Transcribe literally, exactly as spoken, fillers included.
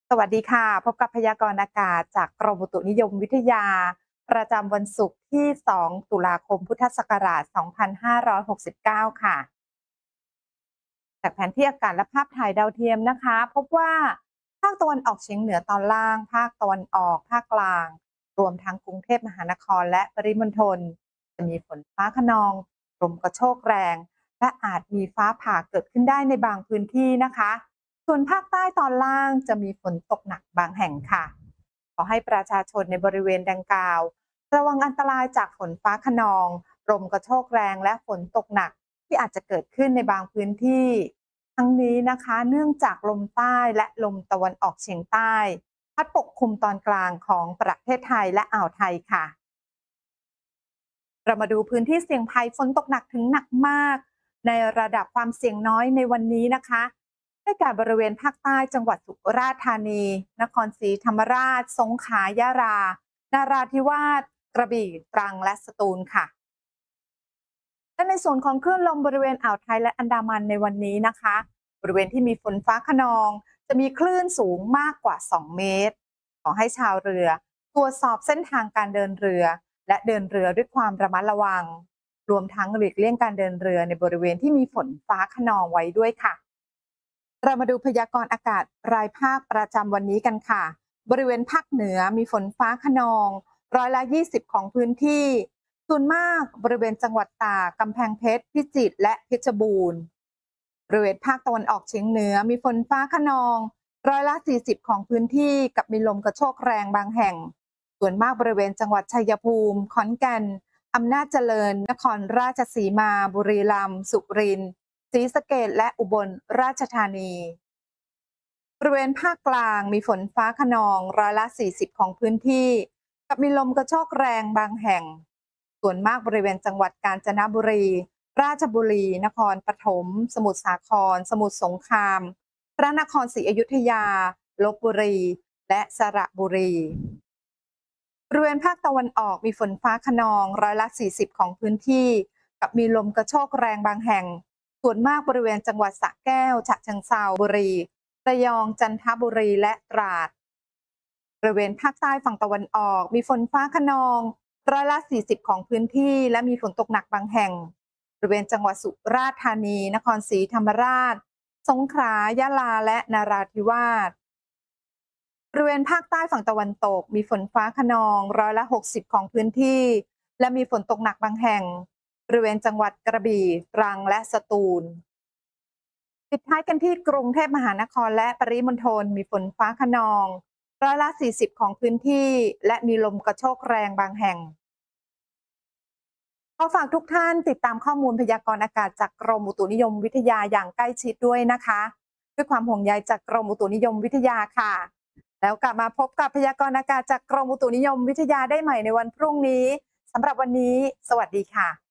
สวัสดีค่ะพบกับพยากรณ์อากาศจากกรมอุตุนิยมวิทยาประจำวันศุกร์ที่สองตุลาคมพุทธศักราชสองพันห้าร้อยหกสิบเก้าค่ะจากแผนที่อากาศและภาพถ่ายดาวเทียมนะคะพบว่าภาคตะวันออกเฉียงเหนือตอนล่างภาคตะวันออกภาคกลางรวมทั้งกรุงเทพมหานครและปริมณฑลจะมีฝนฟ้าคะนองลมกระโชกแรงและอาจมีฟ้าผ่าเกิดขึ้นได้ในบางพื้นที่นะคะส่วนภาคใต้ตอนล่างจะมีฝนตกหนักบางแห่งค่ะขอให้ประชาชนในบริเวณดังกล่าวระวังอันตรายจากฝนฟ้าคะนองลมกระโชกแรงและฝนตกหนักที่อาจจะเกิดขึ้นในบางพื้นที่ ทั้งนี้นะคะเนื่องจากลมใต้และลมตะวันออกเฉียงใต้พัดปกคลุมตอนกลางของประเทศไทยและอ่าวไทยค่ะเรามาดูพื้นที่เสี่ยงภัยฝนตกหนักถึงหนักมากในระดับความเสี่ยงน้อยในวันนี้นะคะได้แก่บริเวณภาคใต้จังหวัดสุราษฎร์ธานีนครศรีธรรมราชสงขลายะลานาราธิวาสกระบี่ตรังและสตูลค่ะ และในส่วนของคลื่นลมบริเวณอ่าวไทยและอันดามันในวันนี้นะคะบริเวณที่มีฝนฟ้าคะนองจะมีคลื่นสูงมากกว่าสองเมตรขอให้ชาวเรือตรวจสอบเส้นทางการเดินเรือและเดินเรือด้วยความระมัดระวังรวมทั้งหลีกเลี่ยงการเดินเรือในบริเวณที่มีฝนฟ้าคะนองไว้ด้วยค่ะเรามาดูพยากรณ์อากาศรายภาคประจำวันนี้กันค่ะบริเวณภาคเหนือมีฝนฟ้าคะนองร้อยละยี่สิบของพื้นที่ ส่วนมากบริเวณจังหวัดตากกำแพงเพชรพิจิตรและเพชรบูรณ์บริเวณภาคตะวันออกเฉียงเหนือมีฝนฟ้าคะนองร้อยละสี่สิบของพื้นที่กับมีลมกระโชกแรงบางแห่งส่วนมากบริเวณจังหวัดชัยภูมิขอนแก่นอำนาจเจริญนครราชสีมาบุรีรัมย์สุรินทร์ศรีสะเกษและอุบลราชธานีบริเวณภาคกลางมีฝนฟ้าคะนองร้อยละสี่สิบของพื้นที่กับมีลมกระโชกแรงบางแห่ง ส่วนมากบริเวณจังหวัดกาญจนบุรี ราชบุรี นครปฐม สมุทรสาคร สมุทรสงคราม พระนครศรีอยุธยา ลพบุรี และสระบุรี บริเวณภาคตะวันออกมีฝนฟ้าคะนองร้อยละสี่สิบของพื้นที่กับมีลมกระโชกแรงบางแห่ง ส่วนมากบริเวณจังหวัดสระแก้ว ฉะเชิงเทราบุรีระยอง จันทบุรี และตราด บริเวณภาคใต้ฝั่งตะวันออกมีฝนฟ้าคะนองร้อยละสี่สิบของพื้นที่และมีฝนตกหนักบางแห่งบริเวณจังหวัดสุราษฎร์ธานีนครศรีธรรมราชสงขลายะลาและนราธิวาสบริเวณภาคใต้ฝั่งตะวันตกมีฝนฟ้าคะนองร้อยละหกสิบของพื้นที่และมีฝนตกหนักบางแห่งบริเวณจังหวัดกระบี่ตรังและสตูลปิดท้ายกันที่กรุงเทพมหานครและปริมณฑลมีฝนฟ้าคะนองร้อยละสี่สิบของพื้นที่และมีลมกระโชกแรงบางแห่งขอฝากทุกท่านติดตามข้อมูลพยากรณ์อากาศจากกรมอุตุนิยมวิทยาอย่างใกล้ชิดด้วยนะคะด้วยความห่วงใยจากกรมอุตุนิยมวิทยาค่ะแล้วกลับมาพบกับพยากรณ์อากาศจากกรมอุตุนิยมวิทยาได้ใหม่ในวันพรุ่งนี้สำหรับวันนี้สวัสดีค่ะ